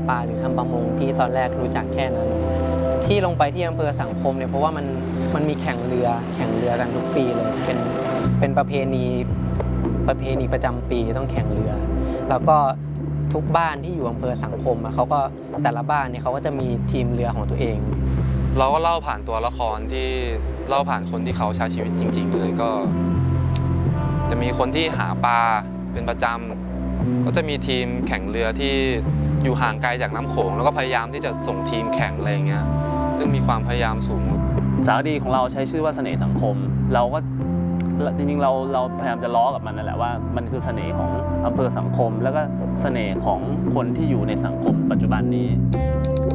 ปลาหรือทำประมงที่ตอนแรกรู้จักแค่นั้นที่ลงไปที่อำเภอสังคมเนี่ยเพราะว่ามันมีแข่งเรือกันทุกปีเลยเป็นประเพณีประจำปีต้องแข่งเรือแล้วก็ทุกบ้านที่อยู่อำเภอสังคมเขาก็แต่ละบ้านเนี่ยเขาก็จะมีทีมเรือของตัวเองเราก็เล่าผ่านตัวละครที่เล่าผ่านคนที่เขาใช้ชีวิตจริงๆเลยก็จะมีคนที่หาปลาเป็นประจำก็จะมีทีมแข่งเรือที่อยู่ห่างไกลจากน้ำโขงแล้วก็พยายามที่จะส่งทีมแข่งอะไรอย่างเงี้ยซึ่งมีความพยายามสูงสารคดีของเราใช้ชื่อว่าเสน่ห์สังคมเราก็จริงๆเราพยายามจะล้อกับมันนั่นแหละว่ามันคือเสน่ห์ของอำเภอสังคมแล้วก็เสน่ห์ของคนที่อยู่ในสังคมปัจจุบันนี้